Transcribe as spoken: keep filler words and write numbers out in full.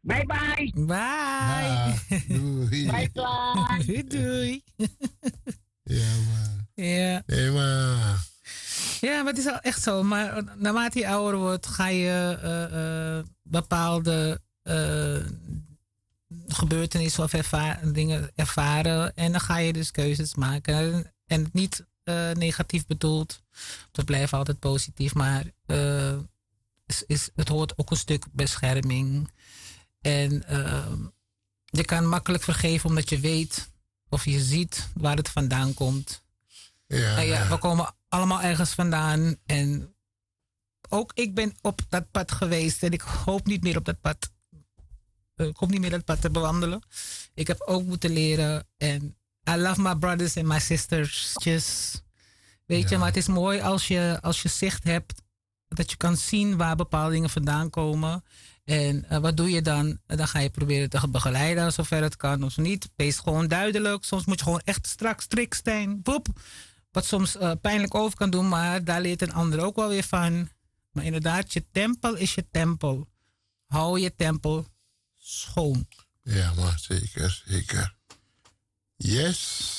Bye bye. Bye. Ah, doei. Bye Klaas. Doei, doei. Ja, maar. Ja. Nee, maar. Ja, maar het is wel echt zo. Maar naarmate je ouder wordt, ga je uh, uh, bepaalde uh, gebeurtenissen of erva- dingen ervaren. En dan ga je dus keuzes maken. En niet uh, negatief bedoeld. We blijven altijd positief. Maar uh, is, is, het hoort ook een stuk bescherming. En uh, je kan makkelijk vergeven omdat je weet of je ziet waar het vandaan komt. Ja, en ja, ja. we komen allemaal ergens vandaan. En ook ik ben op dat pad geweest. En ik hoop niet meer op dat pad. Uh, ik hoop niet meer dat pad te bewandelen. Ik heb ook moeten leren. En I love my brothers and my sisters. Just, weet Ja. je, maar het is mooi als je, als je zicht hebt. Dat je kan zien waar bepaalde dingen vandaan komen. En uh, wat doe je dan? Dan ga je proberen te begeleiden zover het kan of niet. Wees gewoon duidelijk. Soms moet je gewoon echt strak, strikt zijn. Boep. Wat soms uh, pijnlijk over kan doen, maar daar leert een ander ook wel weer van. Maar inderdaad, je tempel is je tempel. Hou je tempel schoon. Ja, maar zeker, zeker. Yes.